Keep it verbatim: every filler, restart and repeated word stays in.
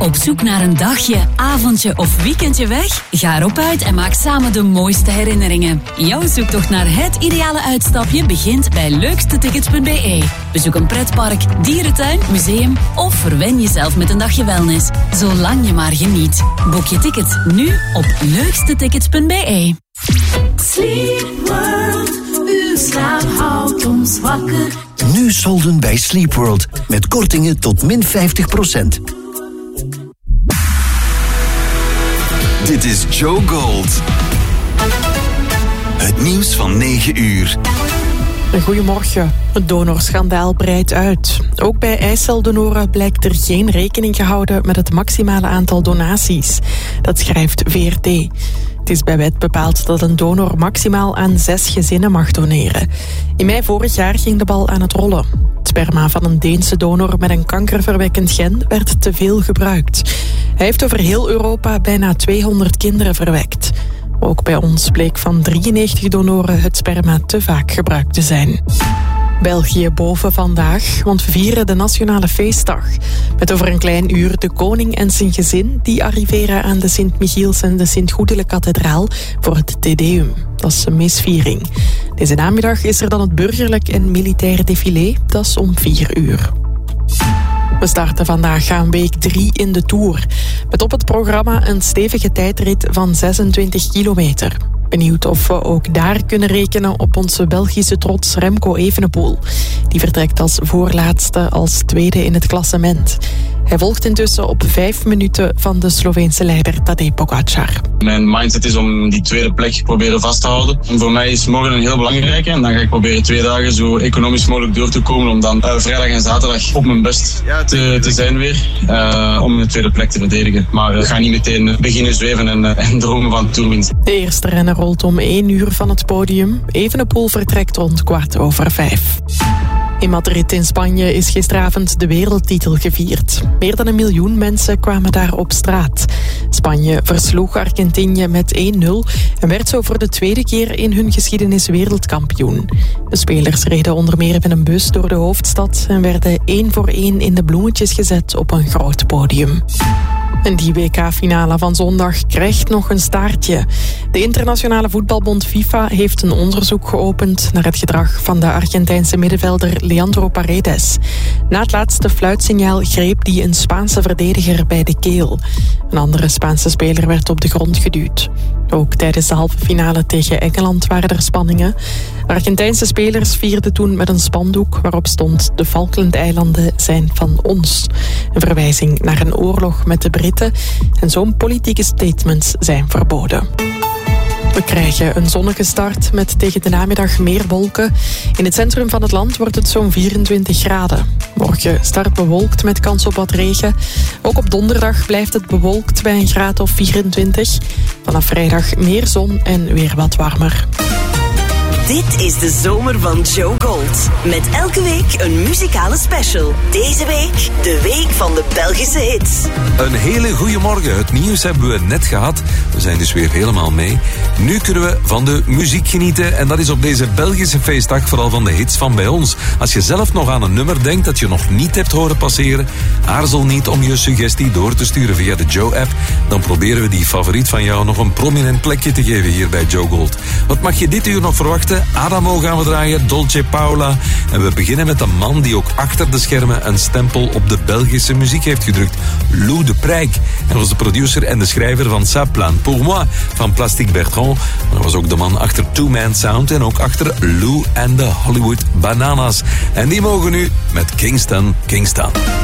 Op zoek naar een dagje, avondje of weekendje weg? Ga erop uit en maak samen de mooiste herinneringen. Jouw zoektocht naar het ideale uitstapje begint bij leukste tickets punt b e. Bezoek een pretpark, dierentuin, museum of verwen jezelf met een dagje wellness. Zolang je maar geniet. Boek je tickets nu op leukste tickets punt b e. Sleep World, uw slaap houdt ons wakker. Nu solden bij Sleep World met kortingen tot min vijftig procent. Dit is Joe Gold. Het nieuws van negen uur. Goedemorgen. Het donorschandaal breidt uit. Ook bij eiceldonoren blijkt er geen rekening gehouden met het maximale aantal donaties. Dat schrijft V R T. Het is bij wet bepaald dat een donor maximaal aan zes gezinnen mag doneren. In mei vorig jaar ging de bal aan het rollen. Het sperma van een Deense donor met een kankerverwekkend gen werd te veel gebruikt. Hij heeft over heel Europa bijna tweehonderd kinderen verwekt. Ook bij ons bleek van drieënnegentig donoren het sperma te vaak gebruikt te zijn. België boven vandaag, want we vieren de Nationale Feestdag. Met over een klein uur de koning en zijn gezin die arriveren aan de Sint-Michiels en de Sint-Goedele-kathedraal voor het Te Deum. Dat is een misviering. Deze namiddag is er dan het burgerlijk en militair défilé, dat is om vier uur. We starten vandaag aan week drie in de Tour. Met op het programma een stevige tijdrit van zesentwintig kilometer. Benieuwd of we ook daar kunnen rekenen op onze Belgische trots Remco Evenepoel. Die vertrekt als voorlaatste als tweede in het klassement. Hij volgt intussen op vijf minuten van de Sloveense leider Tadej Pogacar. Mijn mindset is om die tweede plek proberen vast te houden. En voor mij is morgen een heel belangrijke. En dan ga ik proberen twee dagen zo economisch mogelijk door te komen. Om dan uh, vrijdag en zaterdag op mijn best te, te zijn weer. Uh, om de tweede plek te verdedigen. Maar ik uh, ga niet meteen beginnen zweven en, uh, en dromen van toerwinst. De eerste renner rolt om één uur van het podium. Evenepoel vertrekt rond kwart over vijf. In Madrid in Spanje is gisteravond de wereldtitel gevierd. Meer dan een miljoen mensen kwamen daar op straat. Spanje versloeg Argentinië met één nul en werd zo voor de tweede keer in hun geschiedenis wereldkampioen. De spelers reden onder meer met een bus door de hoofdstad en werden één voor één in de bloemetjes gezet op een groot podium. En die W K-finale van zondag krijgt nog een staartje. De internationale voetbalbond FIFA heeft een onderzoek geopend naar het gedrag van de Argentijnse middenvelder Leandro Paredes. Na het laatste fluitsignaal greep die een Spaanse verdediger bij de keel. Een andere Spaanse speler werd op de grond geduwd. Ook tijdens de halve finale tegen Engeland waren er spanningen. Argentijnse spelers vierden toen met een spandoek waarop stond: de Falklandeilanden zijn van ons. Een verwijzing naar een oorlog met de Britten. En zo'n politieke statements zijn verboden. We krijgen een zonnige start met tegen de namiddag meer wolken. In het centrum van het land wordt het zo'n vierentwintig graden. Morgen start bewolkt met kans op wat regen. Ook op donderdag blijft het bewolkt bij een graad of vierentwintig. Vanaf vrijdag meer zon en weer wat warmer. Dit is de zomer van Joe Gold. Met elke week een muzikale special. Deze week de week van de Belgische hits. Een hele goede morgen. Het nieuws hebben we net gehad. We zijn dus weer helemaal mee. Nu kunnen we van de muziek genieten. En dat is op deze Belgische feestdag vooral van de hits van bij ons. Als je zelf nog aan een nummer denkt dat je nog niet hebt horen passeren, aarzel niet om je suggestie door te sturen via de Joe-app. Dan proberen we die favoriet van jou nog een prominent plekje te geven hier bij Joe Gold. Wat mag je dit uur nog verwachten? Adamo gaan we draaien, Dolce Paula. En we beginnen met een man die ook achter de schermen een stempel op de Belgische muziek heeft gedrukt. Lou de Prijk. Hij was de producer en de schrijver van Ça Plane Pour Moi van Plastic Bertrand. Hij was ook de man achter Two Man Sound en ook achter Lou and the Hollywood Bananas. En die mogen nu met Kingston, Kingston.